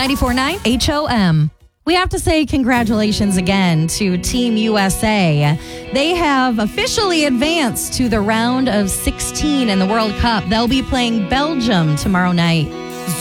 94.9 HOM. We have to say congratulations again to Team USA. They have officially advanced to the round of 16 in the World Cup. They'll be playing Belgium tomorrow night.